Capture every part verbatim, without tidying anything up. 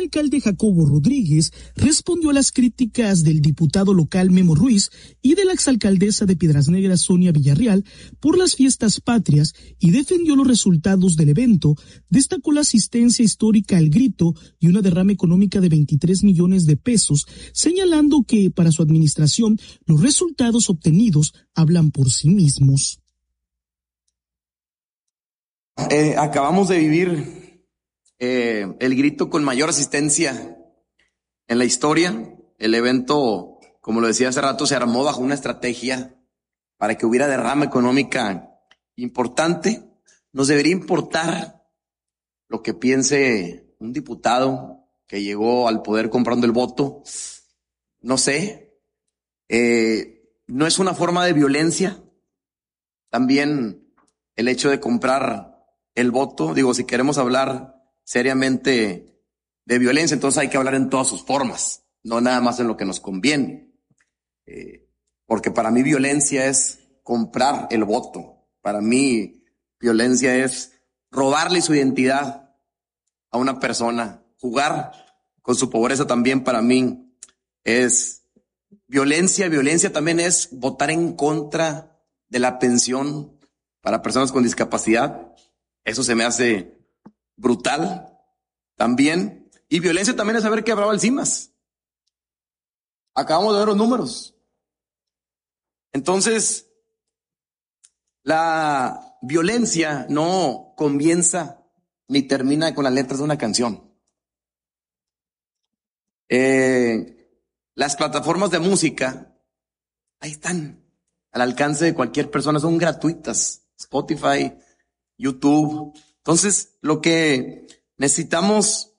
alcalde Jacobo Rodríguez respondió a las críticas del diputado local Memo Ruiz y de la exalcaldesa de Piedras Negras Sonia Villarreal por las fiestas patrias y defendió los resultados del evento. Destacó la asistencia histórica al grito y una derrama económica de veintitrés millones de pesos, señalando que para su administración los resultados obtenidos hablan por sí mismos. Eh, acabamos de vivir eh, el grito con mayor asistencia en la historia. El evento, como lo decía hace rato, se armó bajo una estrategia para que hubiera derrama económica importante. Nos debería importar lo que piense un diputado que llegó al poder comprando el voto. No sé, eh, no es una forma de violencia. También el hecho de comprar el voto, digo, si queremos hablar seriamente de violencia, entonces hay que hablar en todas sus formas, no nada más en lo que nos conviene. Eh, porque para mí violencia es comprar el voto. Para mí violencia es robarle su identidad a una persona. Jugar con su pobreza también para mí es violencia. Violencia también es votar en contra de la pensión para personas con discapacidad. Eso se me hace brutal también. Y violencia también es saber que habrá Balsimas. Acabamos de ver los números. Entonces, la violencia no comienza ni termina con las letras de una canción. Eh, las plataformas de música, ahí están, al alcance de cualquier persona, son gratuitas. Spotify, YouTube. Entonces, lo que necesitamos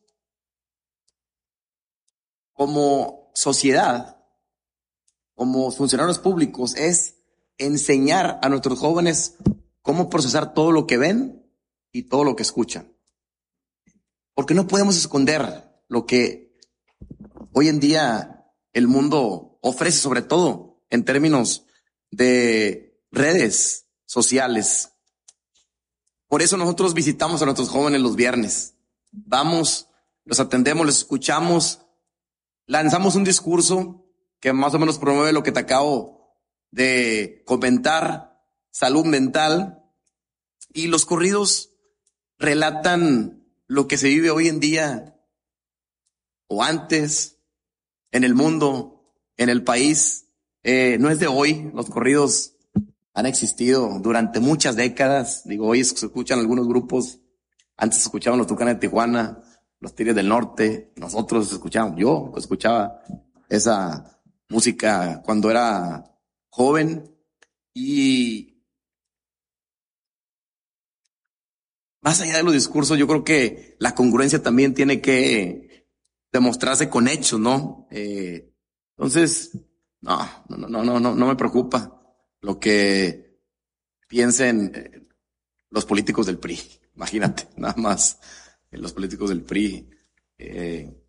como sociedad, como funcionarios públicos, es enseñar a nuestros jóvenes cómo procesar todo lo que ven y todo lo que escuchan. Porque no podemos esconder lo que hoy en día el mundo ofrece, sobre todo en términos de redes sociales. Por eso nosotros visitamos a nuestros jóvenes los viernes. Vamos, los atendemos, los escuchamos, lanzamos un discurso que más o menos promueve lo que te acabo de comentar, salud mental, y los corridos relatan lo que se vive hoy en día o antes en el mundo, en el país. Eh, no es de hoy, los corridos han existido durante muchas décadas. Digo, hoy se escuchan algunos grupos, antes se escuchaban los Tucanes de Tijuana, los Tigres del Norte, nosotros escuchábamos, yo escuchaba esa música cuando era joven. Y más allá de los discursos, yo creo que la congruencia también tiene que demostrarse con hechos, ¿no? Eh, entonces, no, no, no, no, no, no me preocupa lo que piensen los políticos del P R I. Imagínate, nada más los políticos del P R I eh,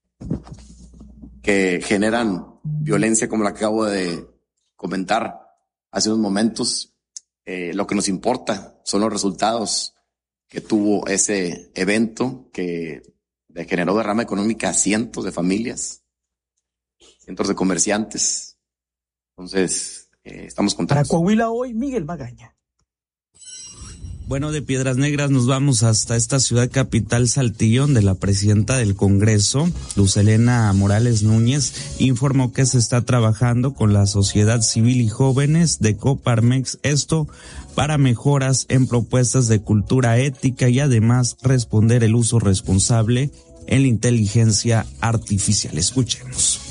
que generan violencia como la que acabo de comentar hace unos momentos. Eh, lo que nos importa son los resultados que tuvo ese evento que generó derrama económica a cientos de familias, cientos de comerciantes. Entonces, Eh, estamos contentos. Para Coahuila Hoy, Miguel Magaña. Bueno, de Piedras Negras nos vamos hasta esta ciudad capital Saltillo, donde la presidenta del Congreso, Luz Helena Morales Núñez, informó que se está trabajando con la sociedad civil y jóvenes de Coparmex, esto para mejoras en propuestas de cultura ética y además responder el uso responsable en la inteligencia artificial. Escuchemos.